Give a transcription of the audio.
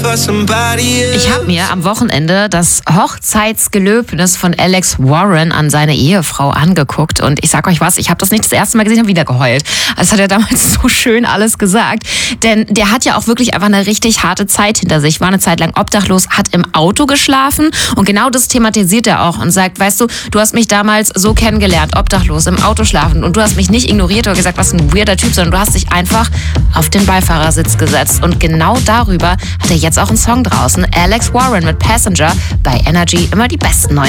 Ich habe mir am Wochenende das Hochzeitsgelöbnis von Alex Warren an seine Ehefrau angeguckt und ich sag euch was, ich habe das nicht das erste Mal gesehen, habe wieder geheult. Das hat er damals so schön alles gesagt, denn der hat ja auch wirklich einfach eine richtig harte Zeit hinter sich, war eine Zeit lang obdachlos, hat im Auto geschlafen und genau das thematisiert er auch und sagt, weißt du, du hast mich damals so kennengelernt, obdachlos, im Auto schlafen und du hast mich nicht ignoriert oder gesagt, was ein weirder Typ, sondern du hast dich einfach auf den Beifahrersitz gesetzt und genau darüber hat er jetzt auch einen Song draußen. Alex Warren mit Passenger bei Energy, immer die besten neuen